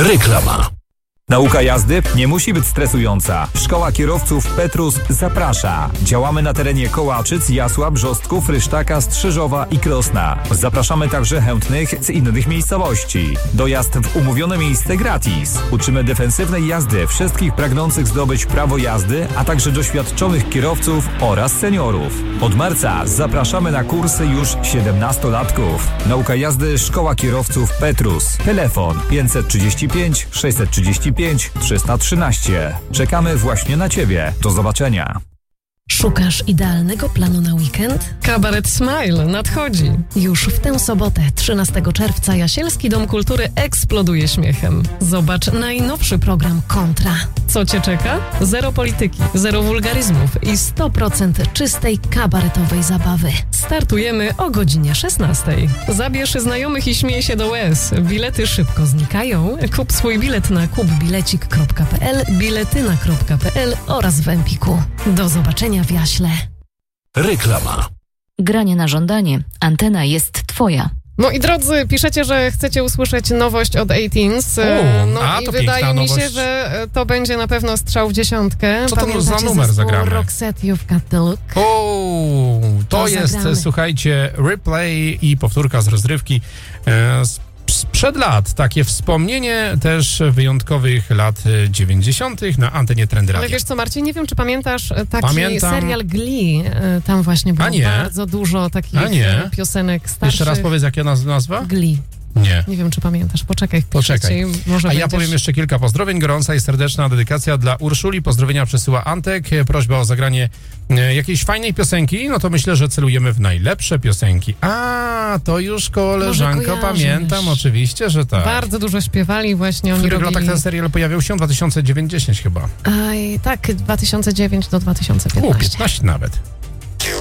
Reklama. Nauka jazdy nie musi być stresująca. Szkoła Kierowców Petrus zaprasza. Działamy na terenie Kołaczyc, Jasła, Brzostków, Rysztaka, Strzyżowa i Krosna. Zapraszamy także chętnych z innych miejscowości. Dojazd w umówione miejsce gratis. Uczymy defensywnej jazdy wszystkich pragnących zdobyć prawo jazdy, a także doświadczonych kierowców oraz seniorów. Od marca zapraszamy na kursy już 17-latków. Nauka jazdy Szkoła Kierowców Petrus. Telefon 535 635 313. Czekamy właśnie na Ciebie. Do zobaczenia. Szukasz idealnego planu na weekend? Kabaret Smile nadchodzi. Już w tę sobotę, 13 czerwca, Jasielski Dom Kultury eksploduje śmiechem. Zobacz najnowszy program Kontra. Co Cię czeka? Zero polityki, zero wulgaryzmów i 100% czystej kabaretowej zabawy. Startujemy o godzinie 16. Zabierz znajomych i śmiej się do łez. Bilety szybko znikają. Kup swój bilet na kupbilecik.pl, biletyna.pl oraz w Empiku. Do zobaczenia w Jaśle. Reklama. Granie na żądanie. Antena jest Twoja. No i drodzy, piszecie, że chcecie usłyszeć nowość od 18. I wydaje mi się, że to będzie na pewno strzał w dziesiątkę. Co to za numer zagramy? Roxette, You've Got the Look. To jest, zagramy. Słuchajcie, replay i powtórka z rozrywki sprzed lat. Takie wspomnienie też wyjątkowych lat 90. na antenie Trendy Radio. Ale wiesz co, Marcin, nie wiem, czy pamiętasz taki serial Glee. Tam właśnie było bardzo dużo takich piosenek starszych. Jeszcze raz powiedz, jak nazwa? Glee. Nie wiem, czy pamiętasz. Poczekaj. Może ja powiem jeszcze kilka pozdrowień. Gorąca i serdeczna dedykacja dla Urszuli. Pozdrowienia przesyła Antek. Prośba o zagranie jakiejś fajnej piosenki. No to myślę, że celujemy w najlepsze piosenki. To już koleżanko, pamiętam. Oczywiście, że tak. Bardzo dużo śpiewali właśnie. W których latach ten serial pojawił się? 2009 chyba. Tak, 2009 do 2015. 15 nawet.